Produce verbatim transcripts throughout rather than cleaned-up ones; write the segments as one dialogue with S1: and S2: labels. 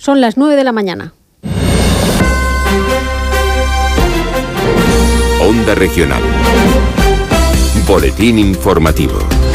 S1: Son las nueve de la mañana.
S2: Onda Regional. Boletín informativo.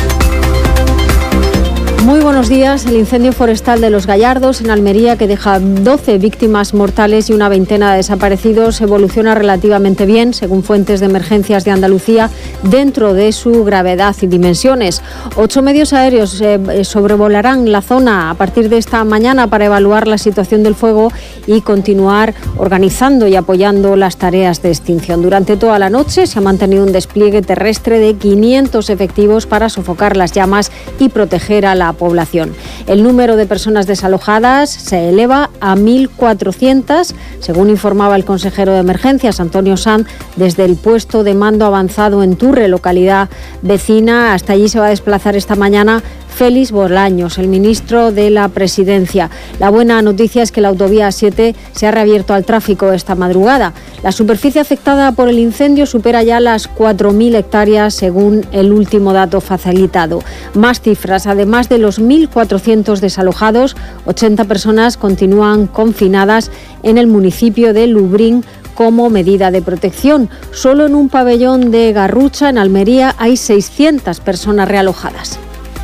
S1: Muy buenos días. El incendio forestal de Los Gallardos, en Almería, que deja doce víctimas mortales y una veintena de desaparecidos, evoluciona relativamente bien, según fuentes de emergencias de Andalucía, dentro de su gravedad y dimensiones. Ocho medios aéreos eh, sobrevolarán la zona a partir de esta mañana para evaluar la situación del fuego y continuar organizando y apoyando las tareas de extinción. Durante toda la noche se ha mantenido un despliegue terrestre de quinientos efectivos para sofocar las llamas y proteger a la población. El número de personas desalojadas se eleva a mil cuatrocientas, según informaba el consejero de Emergencias, Antonio Sanz, desde el puesto de mando avanzado en Turre, localidad vecina. Hasta allí se va a desplazar esta mañana Félix Bolaños, el ministro de la Presidencia. La buena noticia es que la autovía A siete se ha reabierto al tráfico esta madrugada. La superficie afectada por el incendio supera ya las cuatro mil hectáreas, según el último dato facilitado. Más cifras: además de los mil cuatrocientos desalojados, ochenta personas continúan confinadas en el municipio de Lubrín como medida de protección. Solo en un pabellón de Garrucha, en Almería, hay seiscientas personas realojadas.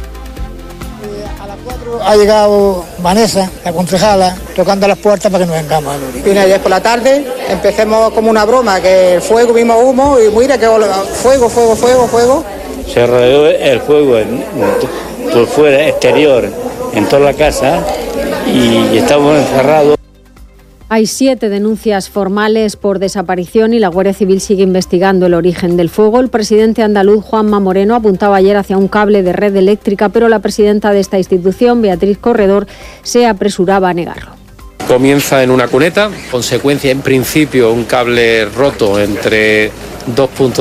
S3: Ha llegado Vanessa, la concejala, tocando las puertas para que nos vengamos.
S4: Vine ayer por la tarde, empecemos como una broma, que el fuego, vimos humo y mira que fuego, fuego, fuego, fuego.
S5: Se rodeó el fuego en, por fuera, exterior, en toda la casa y estamos encerrados.
S1: Hay siete denuncias formales por desaparición y la Guardia Civil sigue investigando el origen del fuego. El presidente andaluz, Juanma Moreno, apuntaba ayer hacia un cable de red eléctrica, pero la presidenta de esta institución, Beatriz Corredor, se apresuraba a negarlo.
S6: Comienza en una cuneta, consecuencia en principio un cable roto entre dos puntos